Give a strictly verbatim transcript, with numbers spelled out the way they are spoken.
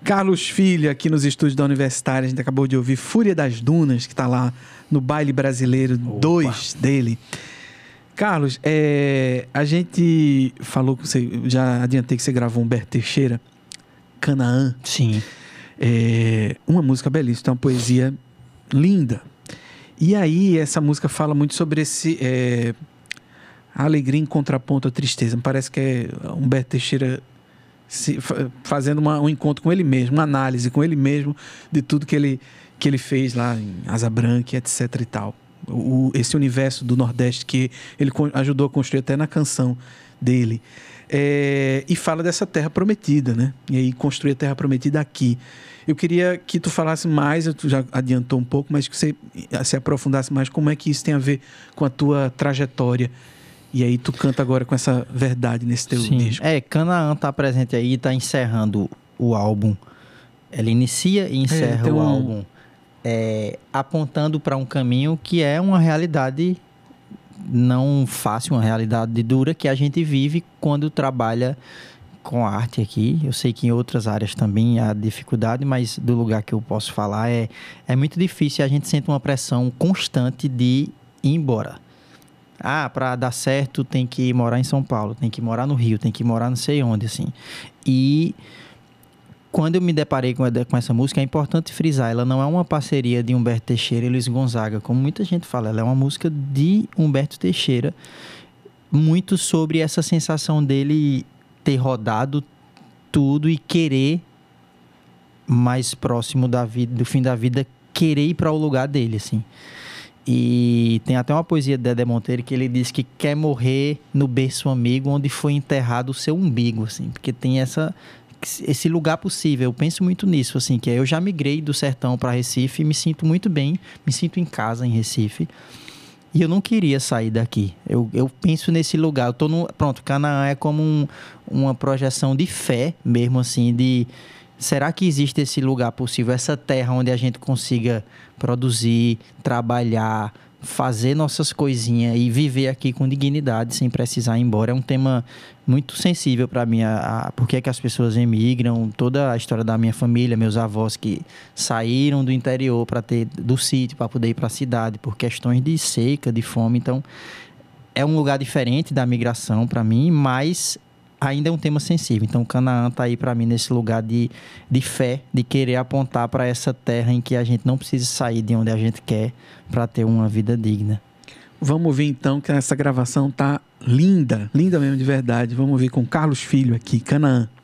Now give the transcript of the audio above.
Carlos Filho, aqui nos estúdios da Universitária. A gente acabou de ouvir Fúria das Dunas, que está lá no Baile Brasileiro dois dele. Carlos, é, a gente falou que você, já adiantei que você gravou Humberto Teixeira, Canaã. Sim. É, uma música belíssima, uma poesia linda. E aí, essa música fala muito sobre esse... É, a alegria em contraponto à tristeza. Me parece que é Humberto Teixeira se, fazendo uma, um encontro com ele mesmo, uma análise com ele mesmo de tudo que ele, que ele fez lá em Asa Branca, etc e tal. O, esse universo do Nordeste que ele ajudou a construir até na canção dele. É, e fala dessa terra prometida, né? E aí construir a terra prometida aqui. Eu queria que tu falasse mais, tu já adiantou um pouco, mas que você se aprofundasse mais como é que isso tem a ver com a tua trajetória. E aí tu canta agora com essa verdade nesse teu Sim. disco. É, Canaã tá presente aí, tá encerrando o álbum. Ela inicia e encerra é, o um... álbum é, apontando para um caminho que é uma realidade não fácil, uma realidade dura que a gente vive quando trabalha com arte aqui. Eu sei que em outras áreas também há dificuldade, mas do lugar que eu posso falar é, é muito difícil. A gente sente uma pressão constante de ir embora. Ah, para dar certo tem que morar em São Paulo, tem que morar no Rio, tem que morar não sei onde, assim. E quando eu me deparei com, com essa música, é importante frisar, ela não é uma parceria de Humberto Teixeira e Luiz Gonzaga, como muita gente fala, ela é uma música de Humberto Teixeira, muito sobre essa sensação dele ter rodado tudo e querer, mais próximo da vida, do fim da vida, querer ir para o lugar dele, assim. E tem até uma poesia de Dedé Monteiro que ele diz que quer morrer no berço amigo onde foi enterrado o seu umbigo, assim, porque tem essa, esse lugar possível. Eu penso muito nisso, assim, que eu já migrei do sertão para Recife e me sinto muito bem, me sinto em casa em Recife. E eu não queria sair daqui. Eu, eu penso nesse lugar. Eu tô no, pronto, Canaã é como um, uma projeção de fé mesmo, assim, de... Será que existe esse lugar possível, essa terra onde a gente consiga produzir, trabalhar, fazer nossas coisinhas e viver aqui com dignidade, sem precisar ir embora? É um tema muito sensível para mim, a, a, por que é que as pessoas emigram, toda a história da minha família, meus avós que saíram do interior para ter do sítio, para poder ir para a cidade, por questões de seca, de fome. Então, é um lugar diferente da migração para mim, mas... ainda é um tema sensível. Então, o Canaã está aí para mim nesse lugar de, de fé, de querer apontar para essa terra em que a gente não precisa sair de onde a gente quer para ter uma vida digna. Vamos ouvir então, que essa gravação tá linda, linda mesmo de verdade. Vamos ouvir com Carlos Filho aqui, Canaã.